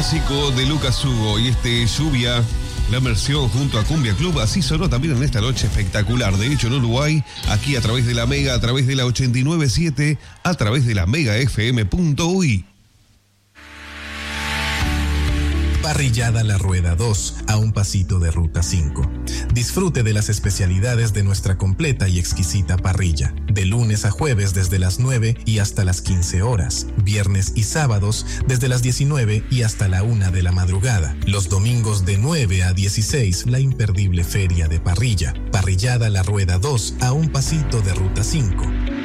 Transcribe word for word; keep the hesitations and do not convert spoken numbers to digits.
clásico de Lucas Hugo y este Lluvia, la versión junto a Cumbia Club, así sonó también en esta noche espectacular. De hecho, en Uruguay, aquí a través de la Mega, a través de la ochenta y nueve punto siete, a través de la mega f m punto u i. Parrillada La Rueda dos, a un pasito de Ruta cinco. Disfrute de las especialidades de nuestra completa y exquisita parrilla. De lunes a jueves desde las nueve y hasta las quince horas. Viernes y sábados desde las diecinueve y hasta la una de la madrugada. Los domingos de nueve a dieciséis, la imperdible feria de parrilla. Parrillada La Rueda dos, a un pasito de Ruta cinco.